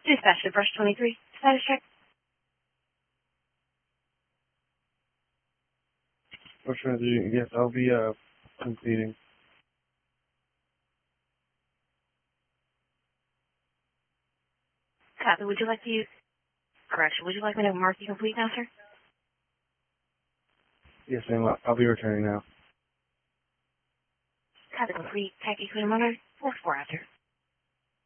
Dispatch to Brush 23. Status check. Brush 23, yes, I'll be, completing. Copy. Would you like to use... Correction. Would you like me to mark you complete now, sir? Yes, ma'am, I'll be returning now. Copy complete. Khaki Queen Monitor. 4-4 after.